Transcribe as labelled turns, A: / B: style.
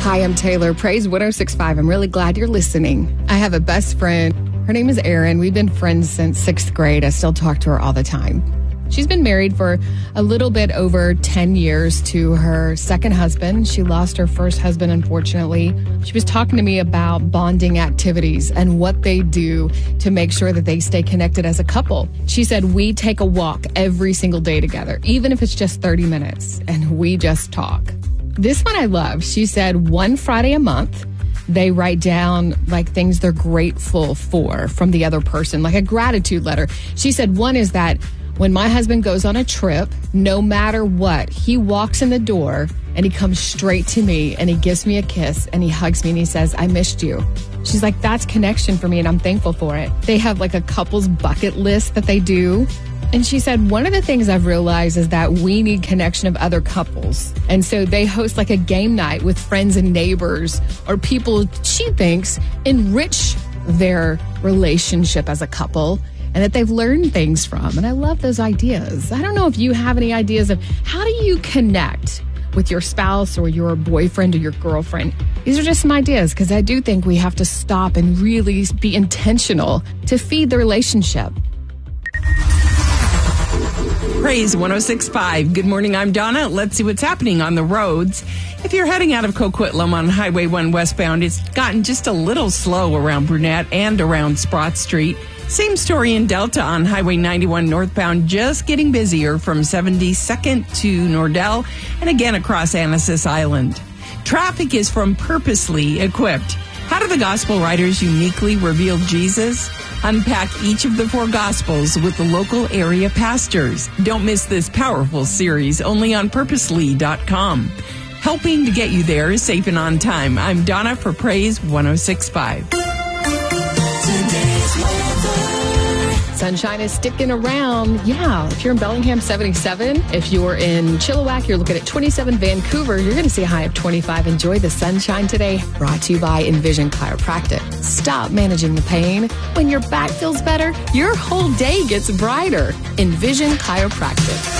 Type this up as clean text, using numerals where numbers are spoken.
A: Hi, I'm Taylor. Praise 106.5. I'm really glad you're listening. I have a best friend. Her name is Erin. We've been friends since 6th grade. I still talk to her all the time. She's been married for a little bit over 10 years to her second husband. She lost her first husband, unfortunately. She was talking to me about bonding activities and what they do to make sure that they stay connected as a couple. She said, we take a walk every single day together, even if it's just 30 minutes, and we just talk. This one I love. She said one Friday a month, they write down like things they're grateful for from the other person, like a gratitude letter. She said one is that when my husband goes on a trip, no matter what, he walks in the door and he comes straight to me and he gives me a kiss and he hugs me and he says, I missed you. She's like, that's connection for me and I'm thankful for it. They have like a couple's bucket list that they do. And she said, one of the things I've realized is that we need connection of other couples. And so they host like a game night with friends and neighbors or people she thinks enrich their relationship as a couple and that they've learned things from. And I love those ideas. I don't know if you have any ideas of how do you connect with your spouse or your boyfriend or your girlfriend. These are just some ideas because I do think we have to stop and really be intentional to feed the relationship.
B: Praise 106.5. Good morning, I'm Donna. Let's see what's happening on the roads. If you're heading out of Coquitlam on Highway 1 westbound, it's gotten just a little slow around Brunette and around Sprott Street. Same story in Delta on Highway 91 northbound, just getting busier from 72nd to Nordell and again across Anasis Island. Traffic is from Purposely Equipped. How do the gospel writers uniquely reveal Jesus? Unpack each of the 4 gospels with the local area pastors. Don't miss this powerful series only on purposely.com. Helping to get you there safe and on time. I'm Donna for Praise 106.5.
A: Sunshine is sticking around. Yeah, if you're in Bellingham, 77. If you're in Chilliwack, you're looking at 27. Vancouver, you're going to see a high of 25. Enjoy the sunshine today. Brought to you by Envision Chiropractic. Stop managing the pain. When your back feels better, your whole day gets brighter. Envision Chiropractic.